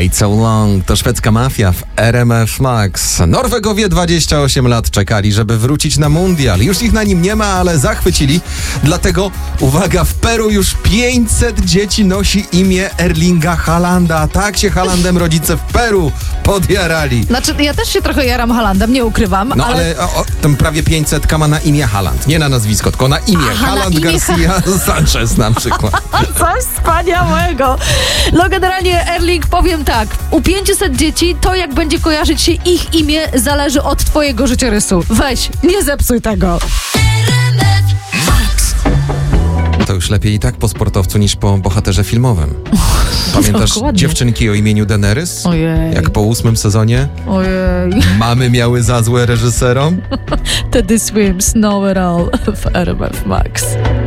Wait So Long to szwedzka mafia w RMF Max. Norwegowie 28 lat czekali, żeby wrócić na mundial. Już ich na nim nie ma, ale zachwycili. Dlatego, uwaga, w Peru już 500 dzieci nosi imię Erlinga Haalanda. Tak się Haalandem rodzice w Peru podjarali. Znaczy, ja też się trochę jaram Haalandem, nie ukrywam, No ale tam prawie 500 ma na imię Haaland. Nie na nazwisko, tylko na imię. Haaland Garcia Sanchez na przykład. Coś wspaniałego. No generalnie Erling, powiem tak, u 500 dzieci to jak będzie kojarzyć się ich imię zależy od twojego życiorysu. Weź, nie zepsuj tego. To już lepiej i tak po sportowcu niż po bohaterze filmowym. Pamiętasz Dokładnie. dziewczynki o imieniu Daenerys? Ojej. Jak po 8 sezonie Ojej. mamy miały za złe reżyserom? Teddy Swims, Know It All w RMF Max.